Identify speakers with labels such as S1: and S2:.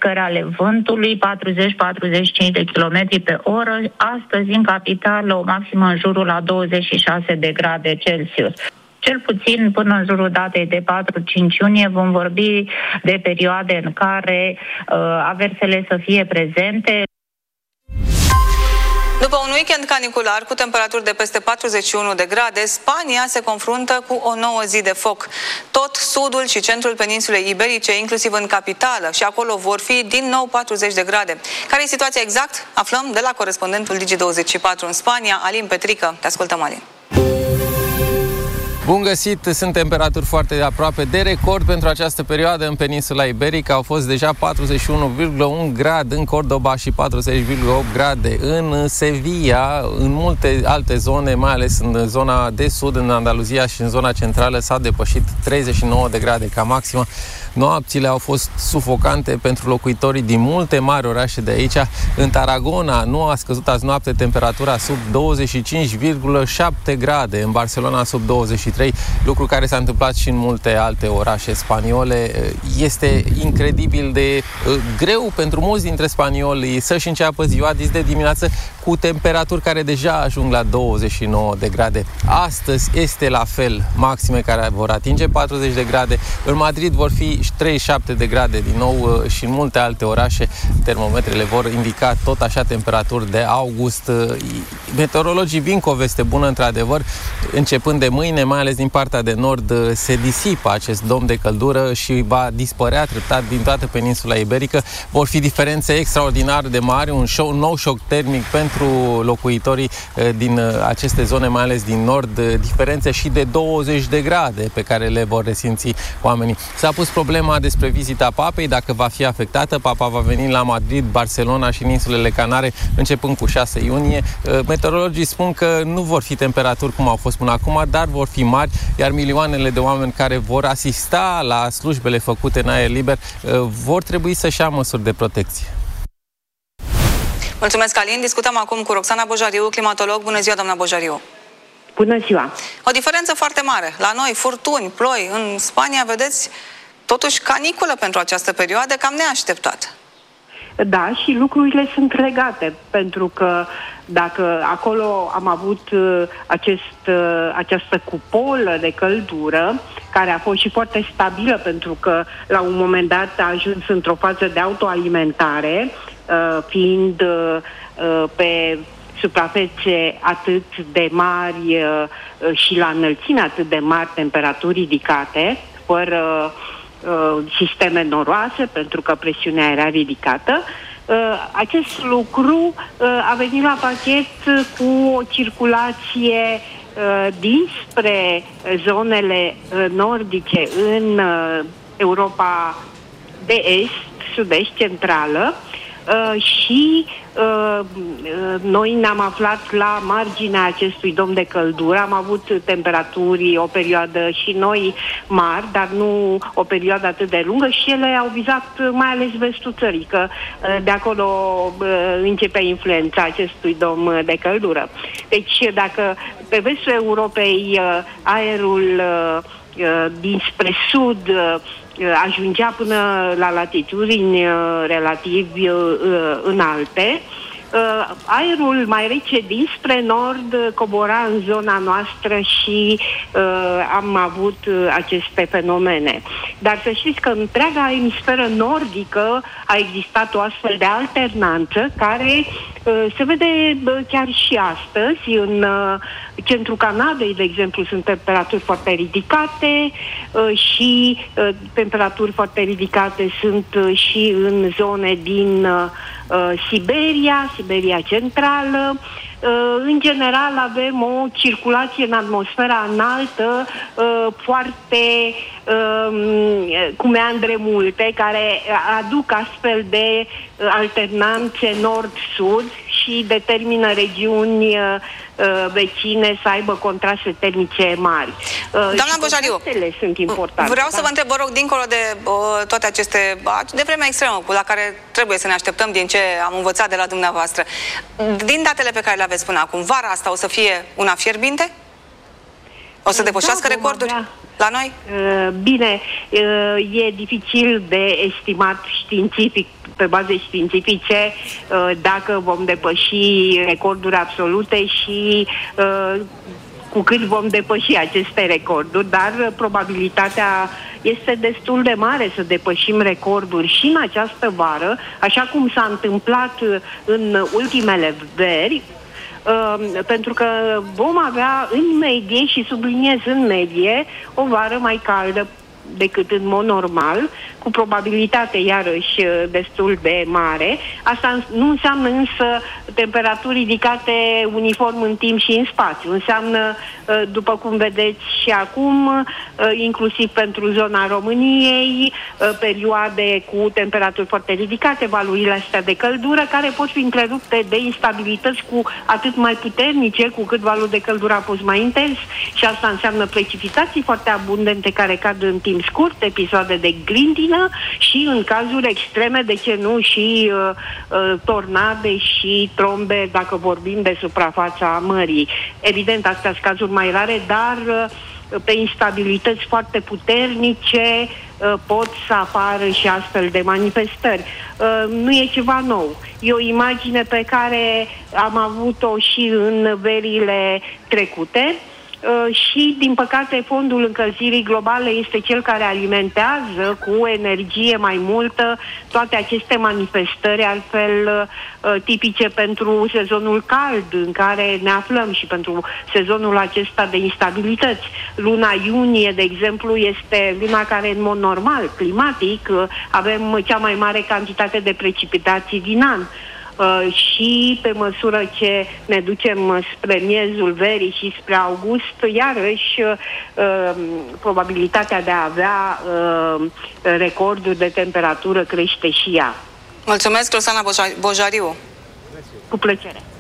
S1: mișcări ale vântului, 40-45 de km pe oră. Astăzi, în capitală, o maximă în jurul la 26 de grade Celsius. Cel puțin până în jurul datei de 4-5 iunie vom vorbi de perioade în care aversele să fie prezente.
S2: După un weekend canicular cu temperaturi de peste 41 de grade, Spania se confruntă cu o nouă zi de foc. Tot sudul și centrul peninsulei iberice, inclusiv în capitală, și acolo vor fi din nou 40 de grade. Care e situația exact? Aflăm de la corespondentul Digi24 în Spania, Alin Petrică. Te ascultăm, Alin.
S3: Bun găsit! Sunt temperaturi foarte aproape de record pentru această perioadă în peninsula iberică. Au fost deja 41,1 grade în Cordoba și 40,8 grade în Sevilla. În multe alte zone, mai ales în zona de sud, în Andaluzia și în zona centrală, s-a depășit 39 de grade ca maximă. Noapțile au fost sufocante pentru locuitorii din multe mari orașe de aici. În Tarragona nu a scăzut azi noapte temperatura sub 25,7 grade, în Barcelona sub 23, lucru care s-a întâmplat și în multe alte orașe spaniole. Este incredibil de greu pentru mulți dintre spanioli să-și înceapă ziua de dimineață cu temperaturi care deja ajung la 29 de grade. Astăzi este la fel, maxime care vor atinge 40 de grade. În Madrid vor fi 37 de grade din nou și în multe alte orașe termometrele vor indica tot așa temperaturi de august. Meteorologii vin cu o veste bună, într-adevăr. Începând de mâine, mai ales din partea de nord, se disipă acest dom de căldură și va dispărea treptat din toată peninsula iberică. Vor fi diferențe extraordinar de mari, un nou șoc termic pentru locuitorii din aceste zone, mai ales din nord, diferențe și de 20 de grade pe care le vor resimți oamenii. S-a pus problema despre vizita papei, dacă va fi afectată. Papa va veni la Madrid, Barcelona și în insulele Canare începând cu 6 iunie. Meteorologii spun că nu vor fi temperaturi cum au fost până acum, dar vor fi mari, iar milioanele de oameni care vor asista la slujbele făcute în aer liber vor trebui să-și ia măsuri de protecție.
S2: Mulțumesc, Alin. Discutăm acum cu Roxana Bojariu, climatolog. Bună ziua, doamna Bojariu.
S4: Bună ziua.
S2: O diferență foarte mare. La noi, furtuni, ploi. În Spania, vedeți, totuși caniculă pentru această perioadă, cam neașteptat.
S4: Da, și lucrurile sunt legate, pentru că dacă acolo am avut această cupolă de căldură, care a fost și foarte stabilă, pentru că la un moment dat a ajuns într-o fază de autoalimentare, fiind pe suprafețe atât de mari și la înălțime atât de mari, temperaturi ridicate, fără sisteme noroase, pentru că presiunea era ridicată. Acest lucru a venit la pachet cu o circulație dinspre zonele nordice în Europa de est, sud-est, centrală, și noi ne-am aflat la marginea acestui dom de căldură. Am avut temperaturi o perioadă și noi mari, dar nu o perioadă atât de lungă, și ele au vizat mai ales vestul țării, că de acolo începe influența acestui dom de căldură. Deci dacă pe vestul Europei aerul dinspre sud ajungea până la latitudini relativ înalte, aerul mai rece dinspre nord cobora în zona noastră și am avut aceste fenomene. Dar să știți că în întreaga emisferă nordică a existat o astfel de alternanță care se vede chiar și astăzi. În centrul Canadei, de exemplu, sunt temperaturi foarte ridicate și temperaturi foarte ridicate sunt și în zone din Siberia centrală. În general avem o circulație în atmosfera înaltă foarte cu meandre multe, care aduc astfel de alternanțe nord-sud și determină regiuni vecine să aibă contraste termice mari.
S2: Doamna Bojariu,
S4: sunt importante.
S2: Vreau să vă întreb, vă rog, dincolo de toate aceste, de vremea extremă la care trebuie să ne așteptăm din ce am învățat de la dumneavoastră, din datele pe care le aveți până acum, vara asta o să fie una fierbinte? O să depășească recorduri? La noi?
S4: Bine, e dificil de estimat științific, pe baze științifice, dacă vom depăși recorduri absolute și cu cât vom depăși aceste recorduri, dar probabilitatea este destul de mare să depășim recorduri și în această vară, așa cum s-a întâmplat în ultimele veri, pentru că vom avea în medie, și subliniez în medie, o vară mai caldă decât în mod normal, cu probabilitate iarăși destul de mare. Asta nu înseamnă însă temperaturi ridicate uniform în timp și în spațiu. Înseamnă, după cum vedeți și acum, inclusiv pentru zona României, perioade cu temperaturi foarte ridicate, valurile astea de căldură, care pot fi întrerupte de instabilități cu atât mai puternice, cu cât valul de căldură a fost mai intens, și asta înseamnă precipitații foarte abundente care cad în timp scurt, episoade de grindină și, în cazuri extreme, de ce nu, și tornade și trombe, dacă vorbim de suprafața mării. Evident, astea sunt cazuri mai rare, dar pe instabilități foarte puternice pot să apară și astfel de manifestări. Nu e ceva nou. E o imagine pe care am avut-o și în verile trecute. Și, din păcate, fondul încălzirii globale este cel care alimentează cu energie mai multă toate aceste manifestări, altfel tipice pentru sezonul cald în care ne aflăm și pentru sezonul acesta de instabilități. Luna iunie, de exemplu, este luna care, în mod normal, climatic, avem cea mai mare cantitate de precipitații din an. Și pe măsură ce ne ducem spre miezul verii și spre august, iarăși probabilitatea de a avea recorduri de temperatură crește și ea.
S2: Mulțumesc, Roxana Bojariu.
S4: Cu plăcere.